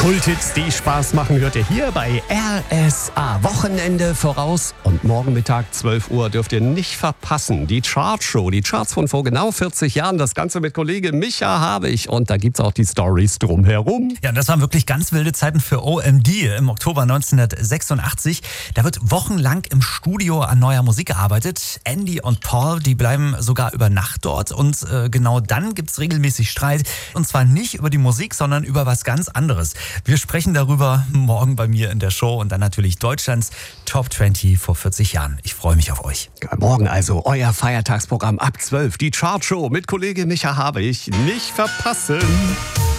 Kulthits, die Spaß machen, hört ihr hier bei RSA. Wochenende voraus und morgen Mittag 12 Uhr dürft ihr nicht verpassen. Die Chartshow, die Charts von vor genau 40 Jahren. Das Ganze mit Kollege Micha Habich. Und da gibt's auch die Stories drumherum. Ja, das waren wirklich ganz wilde Zeiten für OMD im Oktober 1986. Da wird wochenlang im Studio an neuer Musik gearbeitet. Andy und Paul, die bleiben sogar über Nacht dort. Und genau dann gibt's regelmäßig Streit. Und zwar nicht über die Musik, sondern über was ganz anderes. Wir sprechen darüber morgen bei mir in der Show und dann natürlich Deutschlands Top 20 vor 40 Jahren. Ich freue mich auf euch. Ja, morgen also euer Feiertagsprogramm ab 12. Die Chartshow mit Kollege Micha Habich. Nicht verpassen.